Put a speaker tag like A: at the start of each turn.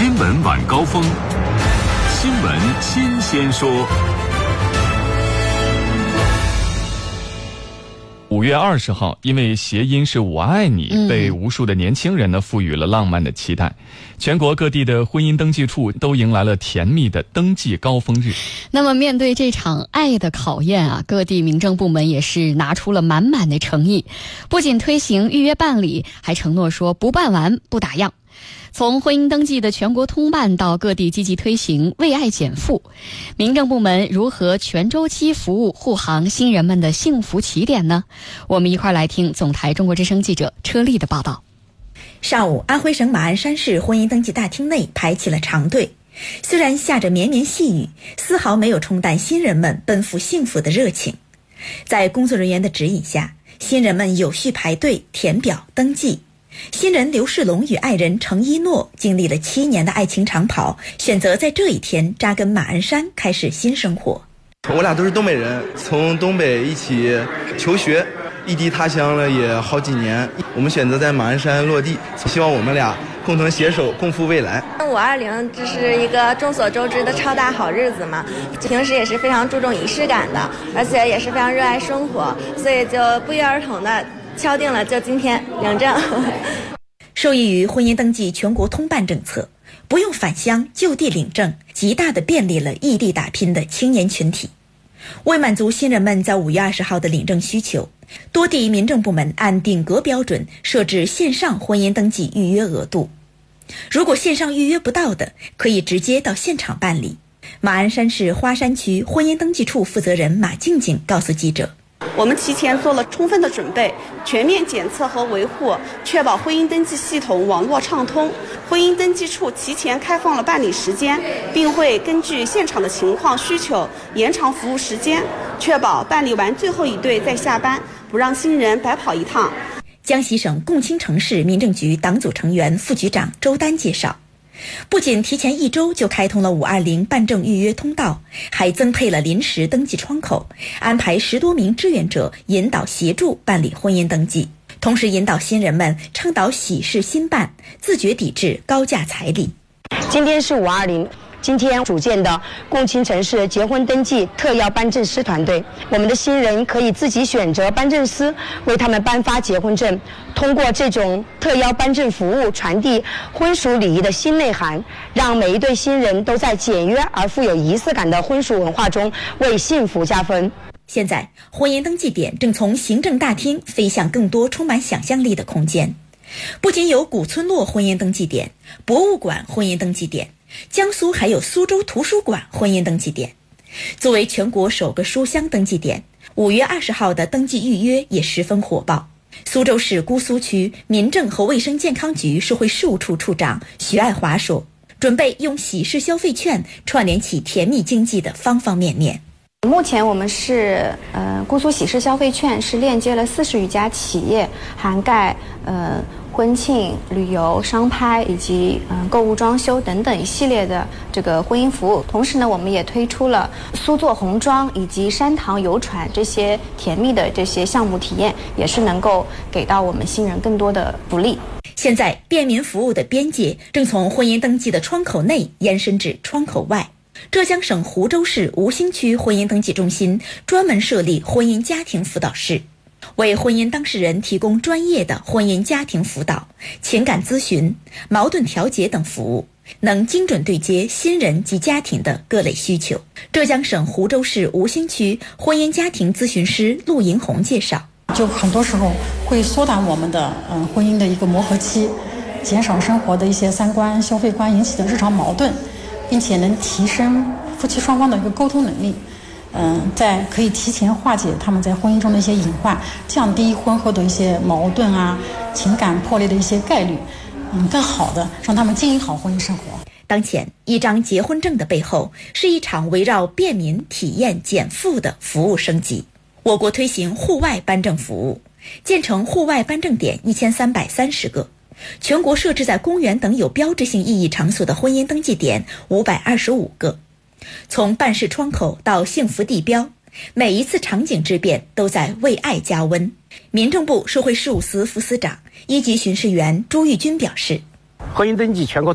A: 新闻晚高峰，新闻新鲜说。
B: 5月20号，因为谐音是我爱你，被无数的年轻人呢赋予了浪漫的期待。全国各地的婚姻登记处都迎来了甜蜜的登记高峰日。
C: 那么面对这场爱的考验啊，各地民政部门也是拿出了满满的诚意，不仅推行预约办理，还承诺说不办完不打烊。从婚姻登记的全国通办到各地积极推行为爱减负，民政部门如何全周期服务护航新人们的幸福起点呢？我们一块来听总台中国之声记者车丽的报道。
D: 上午，安徽省马鞍山市婚姻登记大厅内排起了长队，虽然下着绵绵细雨，丝毫没有冲淡新人们奔赴幸福的热情。在工作人员的指引下，新人们有序排队填表登记。新人刘世龙与爱人程一诺经历了7年的爱情长跑，选择在这一天扎根马鞍山，开始新生活。
E: 我俩都是东北人，从东北一起求学，异地他乡了也好几年，我们选择在马鞍山落地，希望我们俩共同携手共赴未来。
F: 520这是一个众所周知的超大好日子嘛，平时也是非常注重仪式感的，而且也是非常热爱生活，所以就不约而同的敲定了就今天领证。
D: 受益于婚姻登记全国通办政策，不用返乡就地领证，极大地便利了异地打拼的青年群体。为满足新人们在5月20号的领证需求，多地民政部门按顶格标准设置线上婚姻登记预约额度。如果线上预约不到的，可以直接到现场办理。马鞍山市花山区婚姻登记处负责人马静静告诉记者，
G: 我们提前做了充分的准备，全面检测和维护，确保婚姻登记系统网络畅通。婚姻登记处提前开放了办理时间，并会根据现场的情况需求延长服务时间，确保办理完最后一对再下班，不让新人白跑一趟。
D: 江西省共青城市民政局党组成员副局长周丹介绍，不仅提前1周就开通了520办证预约通道，还增配了临时登记窗口，安排10多名志愿者引导协助办理婚姻登记，同时引导新人们倡导喜事新办，自觉抵制高价彩礼。
H: 今天是520，今天组建的共青城市结婚登记特邀颁证师团队，我们的新人可以自己选择颁证师为他们颁发结婚证，通过这种特邀颁证服务传递婚俗礼仪的新内涵，让每一对新人都在简约而富有仪式感的婚俗文化中为幸福加分。
D: 现在，婚姻登记点正从行政大厅飞向更多充满想象力的空间。不仅有古村落婚姻登记点、博物馆婚姻登记点，江苏还有苏州图书馆婚姻登记点。作为全国首个书香登记点，5月20号的登记预约也十分火爆。苏州市姑苏区民政和卫生健康局社会事务处处长徐爱华说，准备用喜事消费券串联起甜蜜经济的方方面面。
I: 目前我们是姑苏喜事消费券是链接了40余家企业，涵盖婚庆、旅游、商拍以及购物装修等等一系列的这个婚姻服务。同时呢，我们也推出了苏做红妆以及山塘游船这些甜蜜的这些项目体验，也是能够给到我们新人更多的福利。
D: 现在便民服务的边界正从婚姻登记的窗口内延伸至窗口外。浙江省湖州市吴兴区婚姻登记中心专门设立婚姻家庭辅导室，为婚姻当事人提供专业的婚姻家庭辅导、情感咨询、矛盾调解等服务，能精准对接新人及家庭的各类需求。浙江省湖州市吴兴区婚姻家庭咨询师陆银红介绍，
J: 就很多时候会缩短我们的婚姻的一个磨合期，减少生活的一些三观、消费观引起的日常矛盾，并且能提升夫妻双方的一个沟通能力。在可以提前化解他们在婚姻中的一些隐患，降低婚后的一些矛盾啊、情感破裂的一些概率，更好的让他们经营好婚姻生活。
D: 当前，一张结婚证的背后是一场围绕便民、体验、减负的服务升级。我国推行户外颁证服务，建成户外颁证点1330个，全国设置在公园等有标志性意义场所的婚姻登记点525个。从办事窗口到幸福地标，每一次场景之变都在为爱加温。民政部社会事务司副司长、1级巡视员朱玉军表示，
K: 婚姻登记全国